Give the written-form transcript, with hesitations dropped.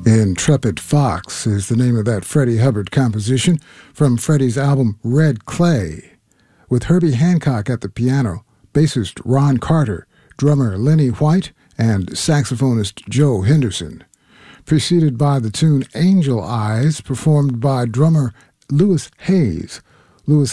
Intrepid Fox is the name of that Freddie Hubbard composition from Freddie's album Red Clay, with Herbie Hancock at the piano, bassist Ron Carter, drummer Lenny White, and saxophonist Joe Henderson, preceded by the tune Angel Eyes, performed by drummer Louis Hayes,